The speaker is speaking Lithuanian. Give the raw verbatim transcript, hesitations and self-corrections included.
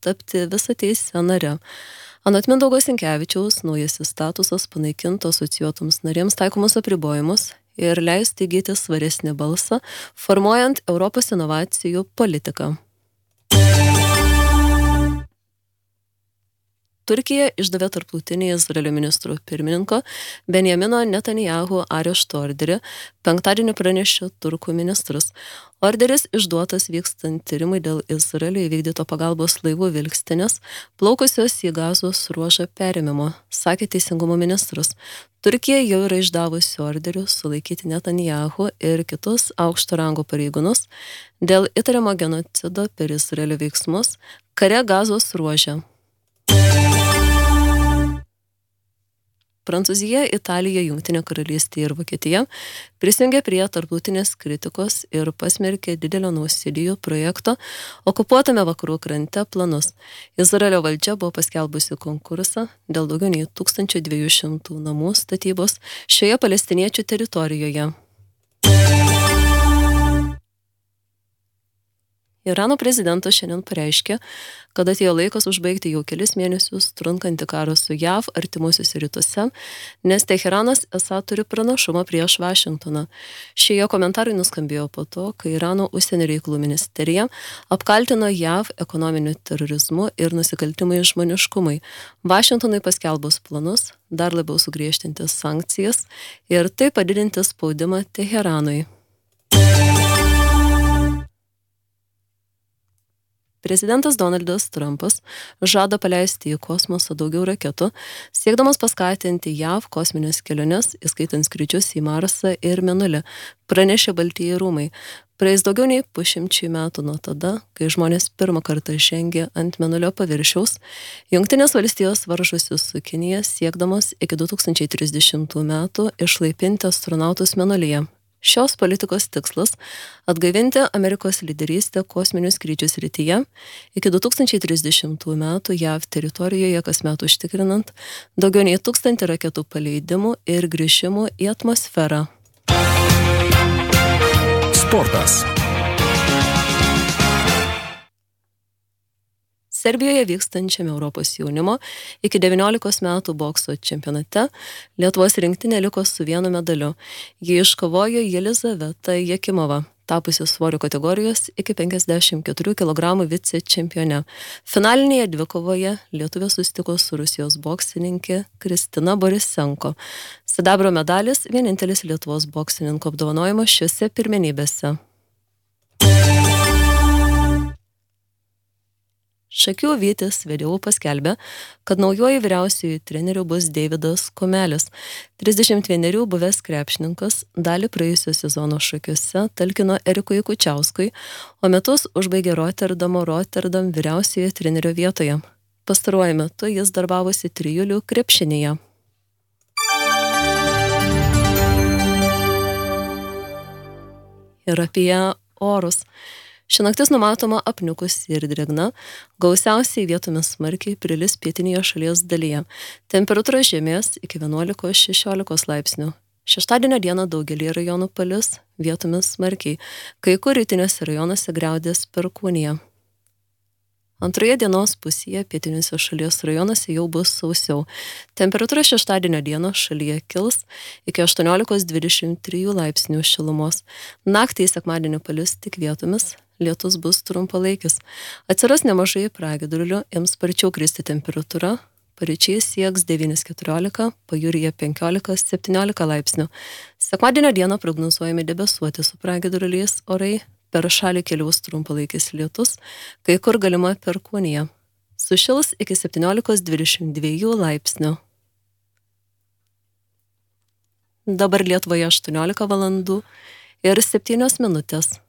tapti visateise nare. Anot Mindaugo Sinkevičiaus, naujasis statusas panaikintų asocijuotoms narėms taikomus apribojimus ir leistų įgyti svaresnį balsą, formuojant Europos inovacijų politiką. Turkija išdavė tarptautinį Izraelio ministro pirmininko Benjamino Netanyahu arešto orderį, penktadienį pranešė turkų ministras. Orderis išduotas vykstant tyrimai dėl Izraelio įvykdyto pagalbos laivų vilkstinės, plaukusios į Gazos ruožą perėmimo, sakė teisingumo ministras. Turkija jau yra išdavusi orderius sulaikyti Netanyahu ir kitus aukšto rango pareigūnus dėl įtariamo genocido per Izraelio veiksmus kare Gazos ruože. Prancūzija, Italija, Jungtinė karalystė ir Vokietija prisijungė prie tarptautinės kritikos ir pasmerkė didelio nausėdijų projekto okupuotame vakarų krante planus. Izraelio valdžia buvo paskelbusi konkursą dėl daugiau nei tūkstančio dviejų šimtų namų statybos šioje palestiniečių teritorijoje. Irano prezidentas šiandien pareiškė, kad atėjo laikas užbaigti jau kelis mėnesius trunkantį karą su J A V artimuosiuose rytuose, nes Teheranas esą turi pranašumą prieš Vašingtoną. Šie jo komentarai nuskambėjo po to, kai Irano užsienio reikalų ministerija apkaltino J A V ekonominiu terorizmu ir nusikaltimai žmoniškumui, Vašingtonui paskelbus planus dar labiau sugriežtinti sankcijas ir taip padidinti spaudimą Teheranui. Prezidentas Donaldas Trumpas žada paleisti į kosmosą daugiau raketų, siekdamas paskatinti J A V kosminės keliones, įskaitant skrydžius į Marsą ir Mėnulį, pranešė Baltieji rūmai. Praeis daugiau nei pusšimčiui metų nuo tada, kai žmonės pirmą kartą žengė ant Mėnulio paviršiaus, Jungtinės valstijos varžosi su Kinija, siekdamos iki du tūkstančiai trisdešimtų metų išlaipinti astronautus Mėnulyje. Šios politikos tikslas – atgaivinti Amerikos lyderystę kosminių skrydžių srityje iki du tūkstančiai trisdešimtų metų J A V teritorijoje kasmet užtikrinant daugiau nei tūkstantį raketų paleidimų ir grįžimų į atmosferą. Sportas. Serbijoje vykstančiame Europos jaunimo iki devyniolikos metų bokso čempionate Lietuvos rinktinė liko su vienu medaliu. Jį iškovojo Jelizaveta Jakimova, tapusi svorio kategorijos iki penkiasdešimt keturių kilogramų vicečempione. Finalinėje dvikovoje lietuvė susitiko su Rusijos boksininkė Kristina Borisenko. Sidabro medalis vienintelis Lietuvos boksininko apdovanojimas šiose pirmenybėse. Šakių Vytis V D U paskelbė, kad naujuoju vyriausiuoju treneriu bus Deividas Kumelis. trisdešimt vienerių buvęs krepšininkas dalį praėjusio sezono Šakiuose talkino Erikui Kučiauskui, o metus užbaigė Rotterdamo Rotterdam vyriausiojo trenerio vietoje. Pastaruoju metu jis darbavosi Trijulių krepšinyje. Ir apie orus. Ši naktis numatoma apniukusi ir drėgna, gausiausiai vietomis smarkiai prilis pietinėje šalies dalyje. Temperatūra žemės iki vienuolikos šešiolikos laipsnių. Šeštadienio dieną daugelį rajonų palis, vietomis smarkiai, kai kur rytiniuose rajonuose griaudės perkūnija. Antroje dienos pusėje pietiniuose šalies rajonuose jau bus sausiau. Temperatūra šeštadienio dieną šalyje kils iki aštuoniolikos dvidešimt trijų laipsnių šilumos. Naktį į sekmadienį palis tik vietomis. Lietus bus trumpalaikis. Atsiras nemažai pragiedrulių, ims sparčiau kristi temperatūra, paryčiais sieks devyni keturiolika, pajūryje penkiolika septyniolika laipsnių. Sekmadienio dieną prognozuojami debesuoti su pragiedruliais orai, per šalį keliaus trumpalaikis lietus, kai kur galima perkūnija. Sušils iki septyniolikos dvidešimt dviejų laipsnių. Dabar Lietuvoje aštuoniolika valandų ir septynios minutės.